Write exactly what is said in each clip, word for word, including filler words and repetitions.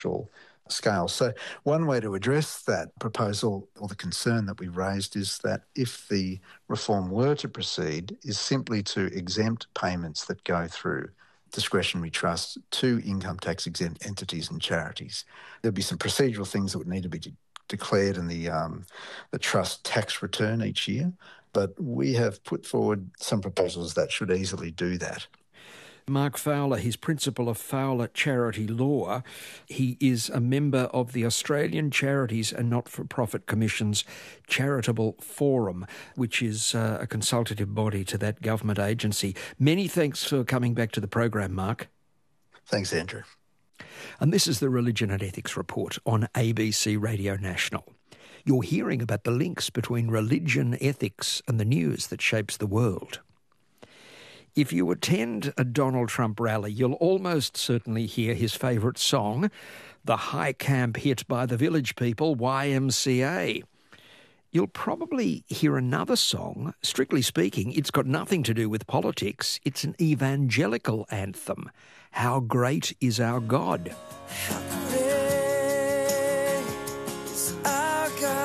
scale. So one way to address that proposal or the concern that we raised is that if the reform were to proceed, is simply to exempt payments that go through discretionary trusts to income tax exempt entities and charities. There'd be some procedural things that would need to be de- declared in the um, the trust tax return each year, but we have put forward some proposals that should easily do that. Mark Fowler, he's principal of Fowler Charity Law. He is a member of the Australian Charities and Not-for-Profit Commission's Charitable Forum, which is uh, a consultative body to that government agency. Many thanks for coming back to the program, Mark. Thanks, Andrew. And this is the Religion and Ethics Report on A B C Radio National. You're hearing about the links between religion, ethics and the news that shapes the world. If you attend a Donald Trump rally, you'll almost certainly hear his favourite song, the high camp hit by the Village People, Y M C A. You'll probably hear another song. Strictly speaking, it's got nothing to do with politics. It's an evangelical anthem. How Great Is Our God. How great is our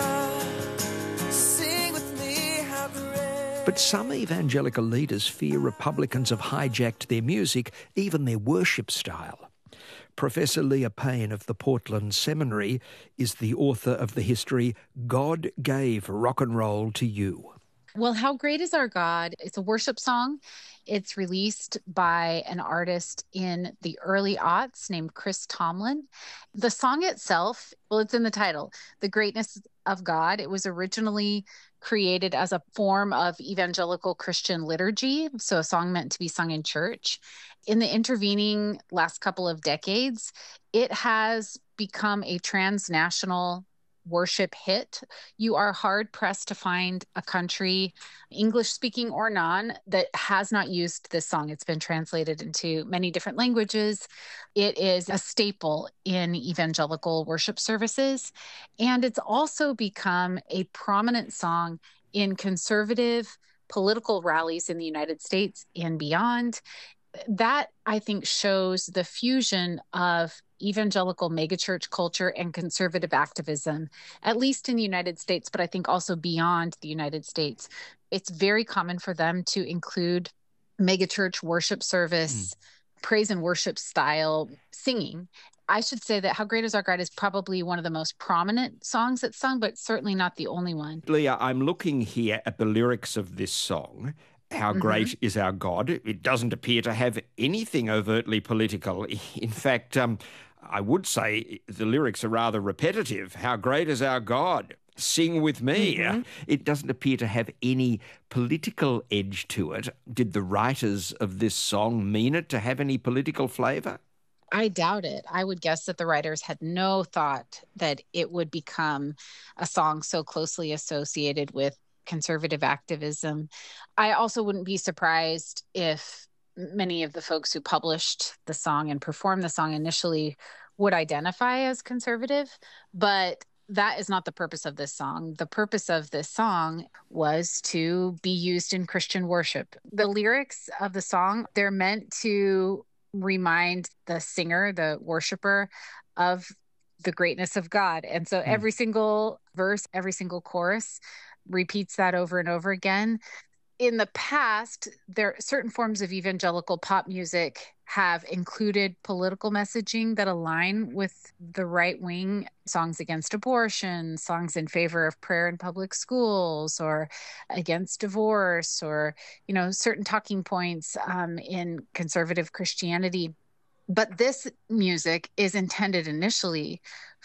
God. Sing with me, how great. But some evangelical leaders fear Republicans have hijacked their music, even their worship style. Professor Leah Payne of the Portland Seminary is the author of the history God Gave Rock and Roll to You. Well, How Great Is Our God? It's a worship song. It's released by an artist in the early aughts named Chris Tomlin. The song itself, well, it's in the title, The Greatness of God. It was originally created as a form of evangelical Christian liturgy, so a song meant to be sung in church. In the intervening last couple of decades, it has become a transnational worship hit. You are hard-pressed to find a country, English-speaking or non, that has not used this song. It's been translated into many different languages. It is a staple in evangelical worship services. And it's also become a prominent song in conservative political rallies in the United States and beyond. That, I think, shows the fusion of evangelical megachurch culture and conservative activism, at least in the United States, but I think also beyond the United States. It's very common for them to include megachurch worship service, mm. praise and worship style singing. I should say that How Great Is Our God is probably one of the most prominent songs that's sung, but certainly not the only one. Leah, I'm looking here at the lyrics of this song. How great mm-hmm. is our God. It doesn't appear to have anything overtly political. In fact, um, I would say the lyrics are rather repetitive. How great is our God. Sing with me. Mm-hmm. It doesn't appear to have any political edge to it. Did the writers of this song mean it to have any political flavour? I doubt it. I would guess that the writers had no thought that it would become a song so closely associated with conservative activism. I also wouldn't be surprised if many of the folks who published the song and performed the song initially would identify as conservative, but that is not the purpose of this song. The purpose of this song was to be used in Christian worship. The lyrics of the song, they're meant to remind the singer, the worshiper, of the greatness of God. And so every single verse, every single chorus repeats that over and over again. In the past, there certain forms of evangelical pop music have included political messaging that align with the right-wing, songs against abortion, songs in favor of prayer in public schools, or against divorce, or, you know, certain talking points um, in conservative Christianity. But this music is intended initially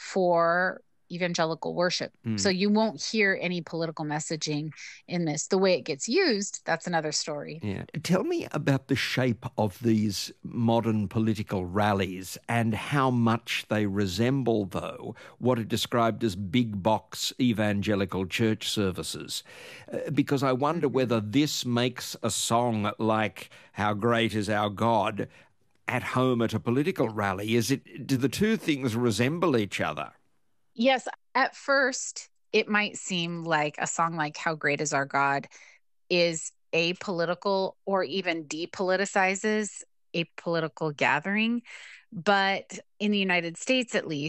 for evangelical worship. Mm. So you won't hear any political messaging in this. The way it gets used, that's another story. Yeah. Tell me about the shape of these modern political rallies and how much they resemble, though, what are described as big box evangelical church services. Uh, because I wonder whether this makes a song like How Great Is Our God at home at a political rally. Is it, do the two things resemble each other? Yes, at first, it might seem like a song like How Great Is Our God is apolitical or even depoliticizes a political gathering. But in the United States, at least,